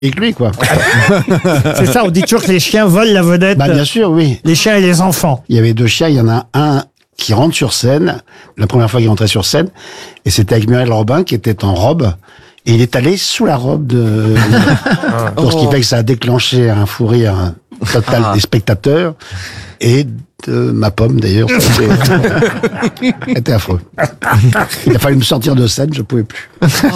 avec lui, quoi. C'est ça, on dit toujours que les chiens volent la vedette. Bah, bien sûr, oui. Les chiens et les enfants. Il y avait 2 chiens, il y en a un qui rentre sur scène, la première fois qu'il rentrait sur scène, et c'était avec Muriel Robin qui était en robe, et il est allé sous la robe de... Pour ce qui fait que ça a déclenché un fou rire total des spectateurs, et de ma pomme d'ailleurs, c'était affreux. Il a fallu me sortir de scène, je pouvais plus.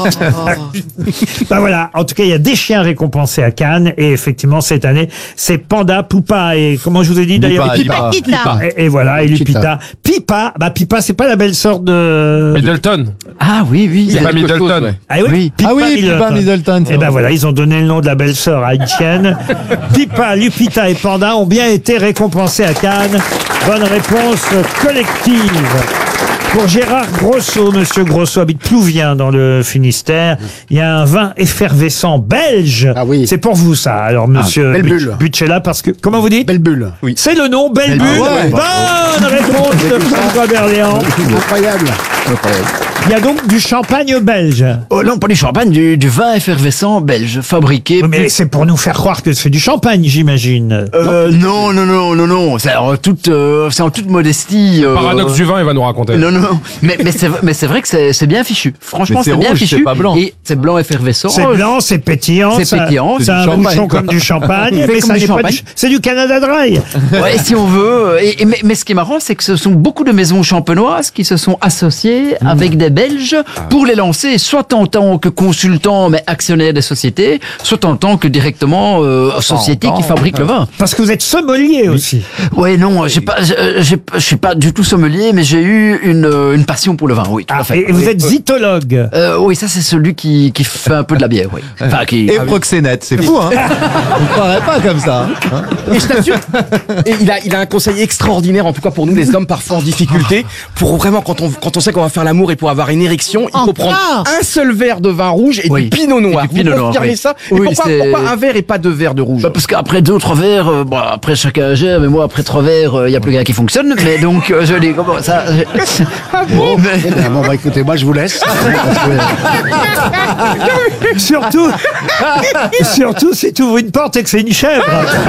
Bah voilà, en tout cas, il y a des chiens récompensés à Cannes, et effectivement, cette année, c'est Panda, Poupa, et comment je vous ai dit d'ailleurs? Pipa. Et voilà, et Lupita. Pipa, c'est pas la belle-sœur de... Middleton. Ah oui. C'est pas Middleton. Ah oui, Pipa Middleton. Et ben voilà, ils ont donné le nom de la belle-sœur à une chienne. Pipa, Lupita et Panda ont bien été récompensés à Cannes. Bonne réponse collective. Pour Gérard Grosso, Monsieur Grosso habite Plouvien dans le Finistère. Il y a un vin effervescent belge. Ah oui. C'est pour vous ça. Alors Monsieur Belle Bulle. Butchella, parce que comment vous dites? Belle bulle. Oui. C'est le nom, Belle Bulle. ouais. Bonne réponse de François Berléand. Incroyable. Il y a donc du champagne belge. Oh non, pas du champagne, du vin effervescent belge, fabriqué... Mais c'est pour nous faire croire que c'est du champagne, j'imagine. Non. C'est en toute modestie. Paradoxe du vin, il va nous raconter. Non. Mais c'est vrai que c'est bien fichu. Franchement, Mais c'est c'est bien rouge, fichu. c'est pas blanc. Et c'est blanc effervescent. C'est blanc, c'est pétillant. C'est pétillant, C'est c'est un du champagne, bouchon quoi. comme du champagne. Fait Mais comme ça du n'est pas champagne. c'est du Canada Dry. Ouais, si on veut. Mais ce qui est marrant, c'est que ce sont beaucoup de maisons champenoises qui se sont associées avec des Belges pour les lancer, soit en tant que consultants, mais actionnaires des sociétés, soit en tant que directement société qui fabrique le vin. Parce que vous êtes sommelier aussi. Ouais, non, je suis pas du tout sommelier, mais j'ai eu une passion pour le vin, oui, tout à fait. Et vous êtes zytologue. Oui, ça c'est celui qui fait un peu de la bière, oui. Enfin, qui... Et proxénète, c'est fou, hein. On croirait pas comme ça. Hein. Et je t'assure, et il a un conseil extraordinaire, en tout cas pour nous les hommes parfois en difficulté, pour vraiment quand on sait qu'on va faire l'amour et pour avoir une érection, il faut prendre un seul verre de vin rouge et du pinot noir. Et du pinot Vous noir, confirmez oui. ça? Oui, Et pourquoi un verre et pas 2 verres de rouge? Bah parce qu'après 2 ou 3 verres, bon, après chacun gère, mais moi après 3 verres, il y a plus rien qui fonctionne, mais donc je dis comment ça. Bon, bah écoutez, moi je vous laisse. Surtout si tu ouvres une porte et que c'est une chèvre.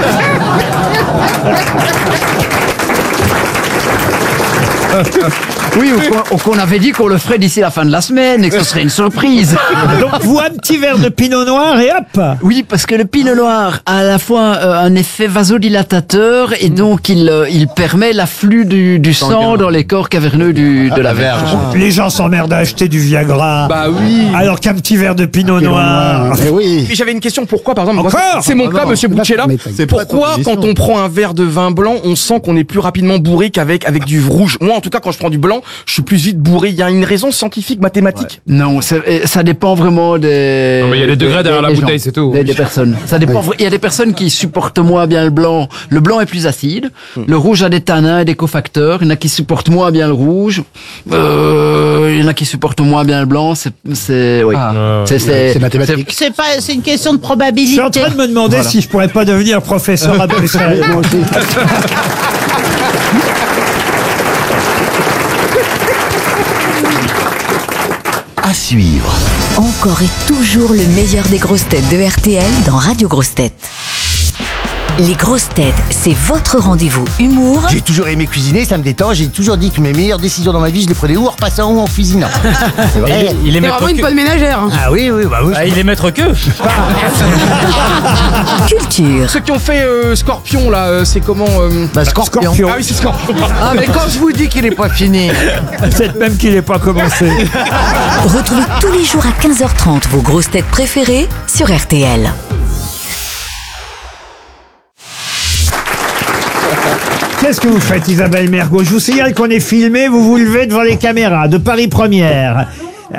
Oui, ou qu'on avait dit qu'on le ferait d'ici la fin de la semaine et que ce serait une surprise. Donc vous, un petit verre de pinot noir et hop. Oui, parce que le pinot noir a à la fois un effet vasodilatateur et donc il permet l'afflux du sang dans les corps caverneux de la verge. Les gens s'emmerdent à acheter du Viagra. Bah oui. Alors qu'un petit verre de pinot noir. Eh oui. Et j'avais une question, pourquoi par exemple, moi, Encore c'est mon cas, monsieur Butchella, mais c'est pas pourquoi ton émission. quand on prend un verre de vin blanc, on sent qu'on est plus rapidement bourré qu'avec du rouge? Moi en tout cas, quand je prends du blanc, je suis plus vite bourré. Il y a une raison scientifique, mathématique? Non, ça dépend vraiment des... Non, mais il y a les degrés derrière la des bouteille, gens, c'est tout. Des personnes. Ça dépend. Il y a des personnes qui supportent moins bien le blanc. Le blanc est plus acide. Le rouge a des tanins et des cofacteurs. Il y en a qui supportent moins bien le rouge. Il y en a qui supportent moins bien le blanc. C'est mathématique. C'est une question de Je probabilité. suis en train de me demander si je pourrais pas devenir professeur à Bruxelles. Moi aussi. À suivre. Encore et toujours le meilleur des grosses têtes de RTL dans Radio Grosses Têtes. Les grosses têtes, c'est votre rendez-vous humour J'ai toujours aimé cuisiner, ça me détend. J'ai toujours dit que mes meilleures décisions dans ma vie, je les prenais ou en repassant ou en cuisinant. C'est vrai. Il est C'est maître vraiment une que. bonne ménagère. hein. Ah oui, bah oui. Ah, il est maître que. culture. Ceux qui ont fait Scorpion là, c'est comment Scorpion. Scorpion. Ah oui, c'est Scorpion. Ah, mais quand je vous dis qu'il est pas fini. Peut-être même qu'il n'est pas commencé. Retrouvez tous les jours à 15h30 vos grosses têtes préférées sur RTL. Qu'est-ce que vous faites, Isabelle Mergo? Je vous signale qu'on est filmé, vous vous levez devant les caméras de Paris Première.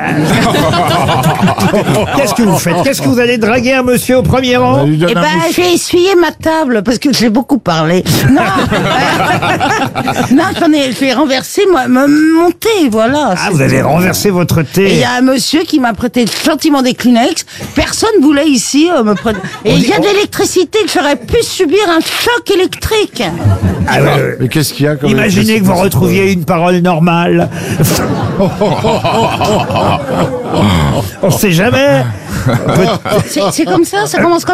Qu'est-ce que vous faites? Qu'est-ce que vous allez draguer un monsieur au premier rang? Eh ben, j'ai essuyé ma table parce que j'ai beaucoup parlé. Non, non, je l'ai renversé, mon thé, voilà. Ah, vous avez renversé votre Et il thé. y a un monsieur qui m'a prêté gentiment des Kleenex. Personne voulait ici me prêter. Et il y a de l'électricité que j'aurais pu subir un choc électrique. Ah, Mais qu'est-ce qu'il y a comme imaginez que vous retrouviez une parole normale. On sait jamais. C'est comme ça commence comme